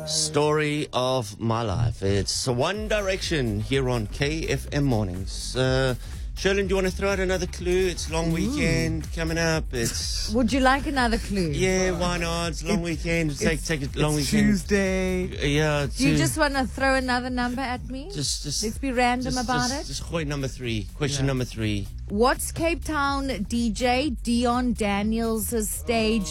Story of my life. It's One Direction here on KFM Mornings. Sherlyn, do you want to throw out another clue? It's long weekend coming up. It's Would you like another clue? yeah, why not? It's long weekend. Take a long weekend. Tuesday. Yeah. Do you just want to throw another number at me? just Let's be random about it. Just gooi number 3. Question number 3. What's Cape Town DJ Dion Daniels' stage